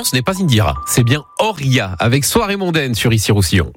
ce n'est pas Indira, c'est bien Oria avec Soirée mondaine sur Issy-Roussillon.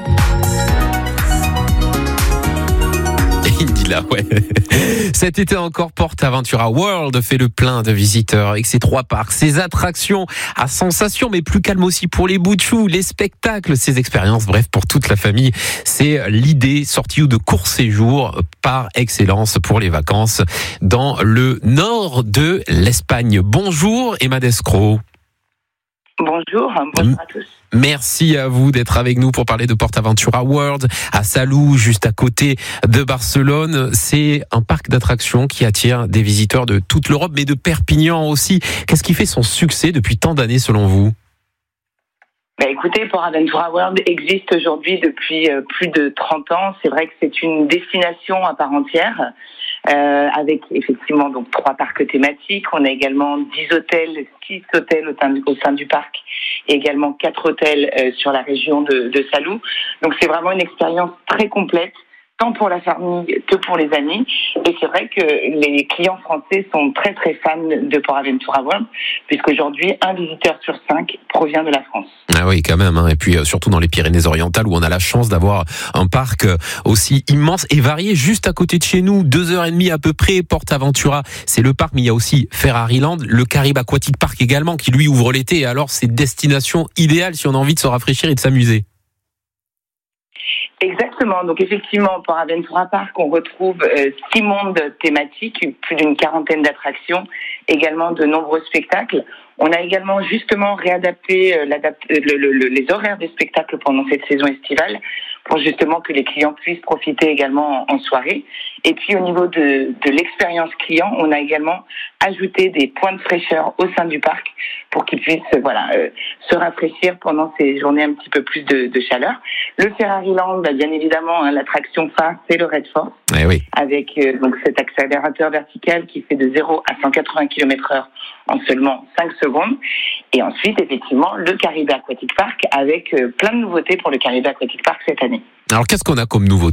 Indira, ouais. Cet été encore, PortAventura World fait le plein de visiteurs avec ses 3 parcs, ses attractions à sensations, mais plus calme aussi pour les bouts de chou, les spectacles, ses expériences, bref, pour toute la famille. C'est l'idée sortie ou de court séjour par excellence pour les vacances dans le nord de l'Espagne. Bonjour Emma Descroix. Bonjour à tous. Merci à vous d'être avec nous pour parler de PortAventura World à Salou, juste à côté de Barcelone. C'est un parc d'attractions qui attire des visiteurs de toute l'Europe, mais de Perpignan aussi. Qu'est-ce qui fait son succès depuis tant d'années selon vous ? Écoutez, PortAventura World existe aujourd'hui depuis plus de 30 ans. C'est vrai que c'est une destination à part entière, avec effectivement donc 3 parcs thématiques. On a également 10 hôtels, 6 hôtels au sein du parc, et également 4 hôtels sur la région de Salou. Donc c'est vraiment une expérience très complète, tant pour la famille que pour les amis. Et c'est vrai que les clients français sont très très fans de PortAventura World, puisqu'aujourd'hui, 1 visiteur sur 5 provient de la France. Ah oui, quand même. Et puis surtout dans les Pyrénées-Orientales, où on a la chance d'avoir un parc aussi immense et varié, juste à côté de chez nous, 2h30 à peu près. PortAventura, c'est le parc, mais il y a aussi Ferraryland, le Caribe Aquatic Park également, qui lui ouvre l'été. Et alors, c'est destination idéale si on a envie de se rafraîchir et de s'amuser. Exactement. Donc effectivement, PortAventura Park, on retrouve 6 mondes thématiques, plus d'une 40aine d'attractions, également de nombreux spectacles. On a également justement réadapté les horaires des spectacles pendant cette saison estivale pour justement que les clients puissent profiter également en soirée. Et puis au niveau de l'expérience client, on a également ajouté des points de fraîcheur au sein du parc pour qu'ils puissent se rafraîchir pendant ces journées un petit peu plus de chaleur. Le Ferraryland, bien évidemment, l'attraction phare, c'est le Red Force, avec donc cet accélérateur vertical qui fait de 0 à 180 km/h en seulement 5 secondes. Et ensuite, effectivement, le Caribe Aquatic Park avec plein de nouveautés pour le Caribe Aquatic Park cette année. Alors, qu'est-ce qu'on a comme nouveauté ?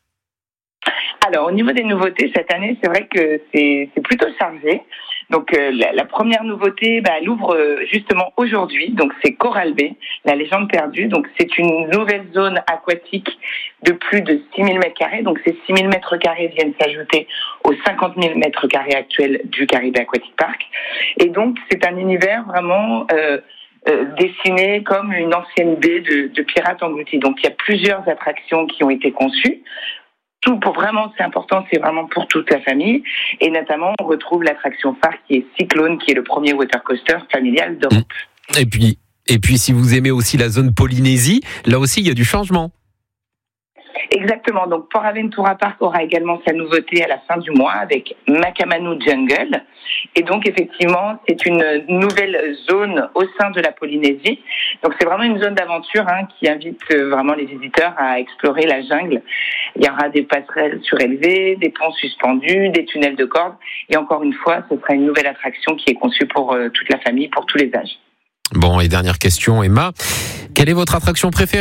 Alors, au niveau des nouveautés, cette année, c'est vrai que c'est plutôt chargé. Donc, la première nouveauté, elle ouvre justement aujourd'hui. Donc, c'est Coral Bay, la légende perdue. Donc, c'est une nouvelle zone aquatique de plus de 6000 m². Donc, ces 6000 m² viennent s'ajouter aux 50 000 m² actuels du Caribe Aquatic Park. Et donc, c'est un univers vraiment dessiné comme une ancienne baie de pirates engloutis. Donc, il y a plusieurs attractions qui ont été conçues. Tout pour vraiment, c'est important, c'est vraiment pour toute la famille. Et notamment, on retrouve l'attraction phare qui est Cyclone, qui est le premier water coaster familial d'Europe. Et puis, si vous aimez aussi la zone Polynésie, là aussi, il y a du changement. Exactement. Donc, PortAventura Park aura également sa nouveauté à la fin du mois avec Makamanu Jungle. Et donc, effectivement, c'est une nouvelle zone au sein de la Polynésie. Donc, c'est vraiment une zone d'aventure qui invite vraiment les visiteurs à explorer la jungle. Il y aura des passerelles surélevées, des ponts suspendus, des tunnels de cordes. Et encore une fois, ce sera une nouvelle attraction qui est conçue pour toute la famille, pour tous les âges. Bon, et dernière question, Emma. Quelle est votre attraction préférée ?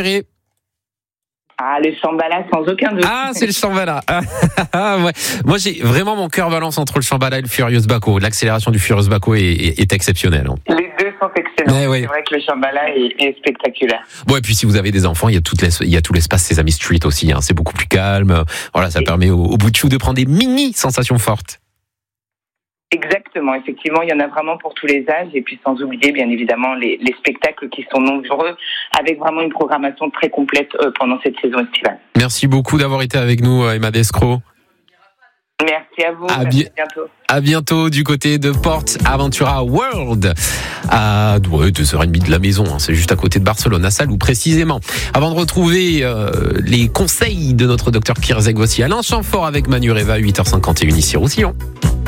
Le Shambhala, sans aucun doute. C'est le Shambhala. Ouais. Moi, j'ai vraiment mon cœur balance entre le Shambhala et le Furious Baco. L'accélération du Furious Baco est exceptionnelle. Les deux sont excellents. C'est vrai que le Shambhala est spectaculaire. Bon, et puis si vous avez des enfants, il y a tout l'espace Sesame Street aussi. C'est beaucoup plus calme. Voilà, ça permet au bout de chou de prendre des mini sensations fortes. Exactement, effectivement, il y en a vraiment pour tous les âges et puis sans oublier bien évidemment les spectacles qui sont nombreux avec vraiment une programmation très complète pendant cette saison estivale. Merci beaucoup d'avoir été avec nous, Emma Descroix. Merci à vous, à bientôt. À bientôt du côté de PortAventura World à 2h30 de la maison, c'est juste à côté de Barcelone, à Salou précisément. Avant de retrouver les conseils de notre docteur Kirzeg, voici Alain Chamfort avec Manu Reva, 8h51 ici Roussillon.